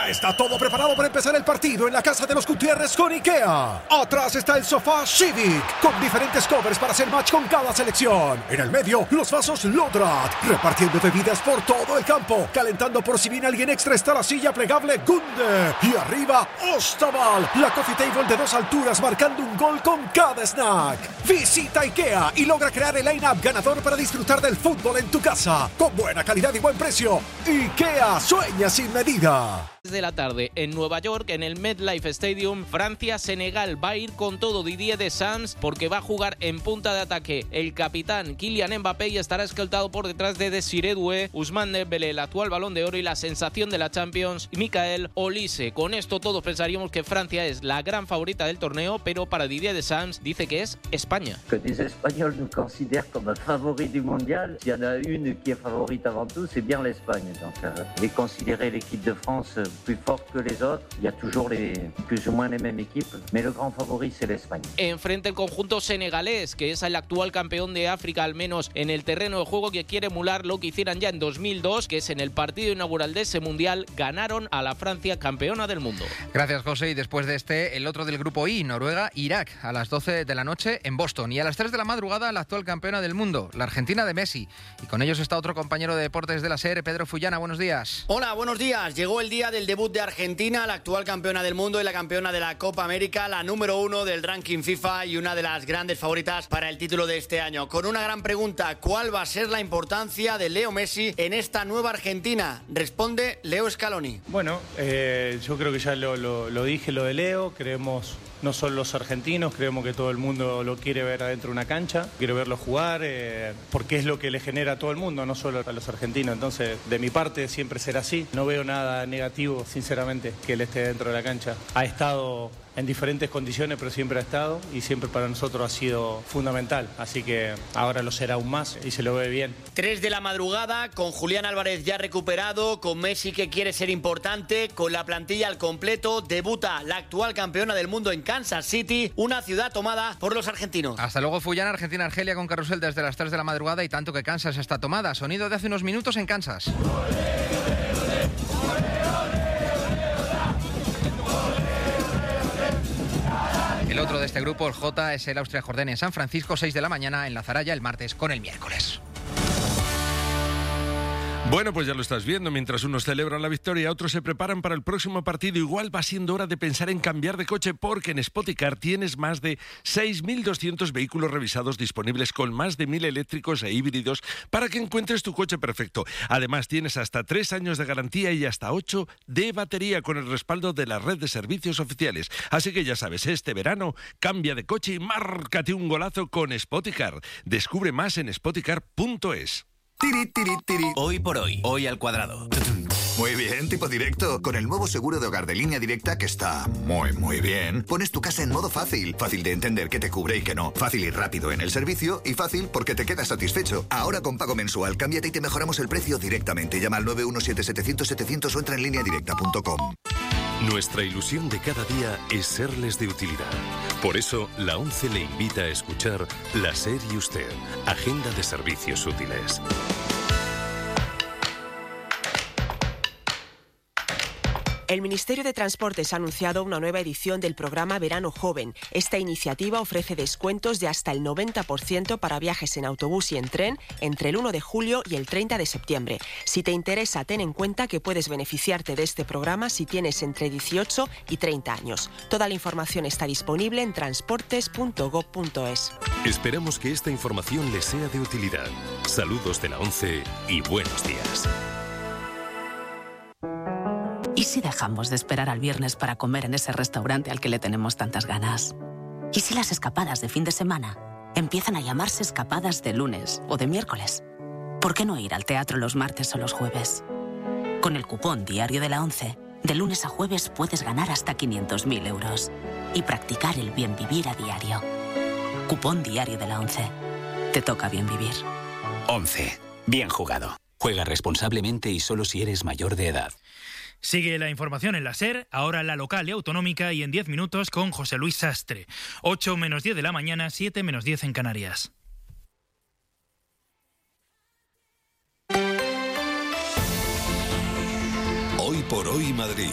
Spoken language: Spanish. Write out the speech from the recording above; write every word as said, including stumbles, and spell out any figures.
Ya está todo preparado para empezar el partido en la casa de los Gutiérrez con IKEA. Atrás está el sofá Civic, con diferentes covers para hacer match con cada selección. En el medio, los vasos Lodrat, repartiendo bebidas por todo el campo. Calentando por si viene alguien extra está la silla plegable Gunde. Y arriba, Ostaval, la coffee table de dos alturas marcando un gol con cada snack. Visita IKEA y logra crear el line-up ganador para disfrutar del fútbol en tu casa. Con buena calidad y buen precio. IKEA, sueña sin medida. De la tarde en Nueva York, en el MetLife Stadium, Francia-Senegal va a ir con todo Didier Deschamps porque va a jugar en punta de ataque el capitán Kylian Mbappé y estará escoltado por detrás de Desiré Doué, Ousmane Dembélé, el actual Balón de Oro, y la sensación de la Champions, Michael Olise. Con esto todos pensaríamos que Francia es la gran favorita del torneo, pero para Didier Deschamps dice que es España. Que les Espagnols nous considèrent comme un favori du mondial. S'il y en a une qui est favorite avant tout, c'est bien l'Espagne. Donc, euh, et considérer l'équipe de France plus forte que les autres, il y a toujours les, plus ou moins les mêmes équipes, mais le grand favori c'est l'Espagne. Enfrente el conjunto senegalés, que es el actual campeón de África, al menos en el terreno de juego, que quiere emular lo que hicieran ya en dos mil dos, que es en el partido inaugural de ese mundial, ganaron a la Francia campeona del mundo. Gracias, José. Y después de este, el otro del grupo I, Noruega, Irak, a las doce de la noche en Boston. Y a las tres de la madrugada, la actual campeona del mundo, la Argentina de Messi. Y con ellos está otro compañero de deportes de la SER, Pedro Fullana. Buenos días. Hola, buenos días. Llegó el día del debut de Argentina, la actual campeona del mundo y la campeona de la Copa América, la número uno del ranking FIFA y una de las grandes favoritas para el título de este año. Con una gran pregunta: ¿cuál va a ser la importancia de Leo Messi en esta nueva Argentina? Responde Leo Scaloni. Bueno, eh, yo creo que ya lo, lo, lo dije, lo de Leo. Creemos, no solo los argentinos, creemos que todo el mundo lo quiere ver adentro de una cancha, quiere verlo jugar, eh, porque es lo que le genera a todo el mundo, no solo a los argentinos. Entonces, de mi parte, siempre será así. No veo nada negativo, sinceramente, que él esté dentro de la cancha. Ha estado en diferentes condiciones, pero siempre ha estado y siempre para nosotros ha sido fundamental. Así que ahora lo será aún más y se lo ve bien. Tres de la madrugada, con Julián Álvarez ya recuperado, con Messi que quiere ser importante, con la plantilla al completo, debuta la actual campeona del mundo en Kansas City, una ciudad tomada por los argentinos. Hasta luego, Fullana. Argentina-Argelia con carrusel desde las tres de la madrugada y tanto que Kansas está tomada. Sonido de hace unos minutos en Kansas. El otro de este grupo, el J, es el Austria-Jordania en San Francisco, seis de la mañana, enlazará ya el martes con el miércoles. Bueno, pues ya lo estás viendo, mientras unos celebran la victoria, otros se preparan para el próximo partido. Igual va siendo hora de pensar en cambiar de coche, porque en Spoticar tienes más de seis mil doscientos vehículos revisados disponibles con más de mil eléctricos e híbridos para que encuentres tu coche perfecto. Además, tienes hasta tres años de garantía y hasta ocho de batería con el respaldo de la red de servicios oficiales. Así que ya sabes, este verano cambia de coche y márcate un golazo con Spoticar. Descubre más en spoticar punto es. Tiri, tiri, tiri. Hoy por hoy, hoy al cuadrado. Muy bien, tipo directo. Con el nuevo seguro de hogar de Línea Directa, que está muy, muy bien, pones tu casa en modo fácil. Fácil de entender qué te cubre y qué no. Fácil y rápido en el servicio y fácil porque te quedas satisfecho. Ahora con pago mensual, cámbiate y te mejoramos el precio directamente. Llama al nueve uno siete siete cero cero siete cero cero o entra en línea directa punto com. Nuestra ilusión de cada día es serles de utilidad. Por eso, la ONCE le invita a escuchar La SER y Usted, Agenda de Servicios Útiles. El Ministerio de Transportes ha anunciado una nueva edición del programa Verano Joven. Esta iniciativa ofrece descuentos de hasta el noventa por ciento para viajes en autobús y en tren entre el uno de julio y el treinta de septiembre. Si te interesa, ten en cuenta que puedes beneficiarte de este programa si tienes entre dieciocho y treinta años. Toda la información está disponible en transportes punto gob punto es. Esperamos que esta información les sea de utilidad. Saludos de la ONCE y buenos días. ¿Y si dejamos de esperar al viernes para comer en ese restaurante al que le tenemos tantas ganas? ¿Y si las escapadas de fin de semana empiezan a llamarse escapadas de lunes o de miércoles? ¿Por qué no ir al teatro los martes o los jueves? Con el cupón diario de la ONCE, de lunes a jueves puedes ganar hasta quinientos mil euros y practicar el bien vivir a diario. Cupón diario de la ONCE. Te toca bien vivir. ONCE. Bien jugado. Juega responsablemente y solo si eres mayor de edad. Sigue la información en la SER, ahora en la local y autonómica y en diez minutos con José Luis Sastre. ocho menos diez de la mañana, siete menos diez en Canarias. Hoy por hoy Madrid.